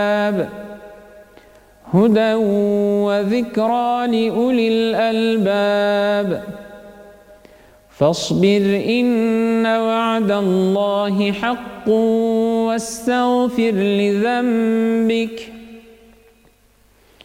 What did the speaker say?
هدى وذكرى لأولي الألباب فاصبر إن وعد الله حق واستغفر لذنبك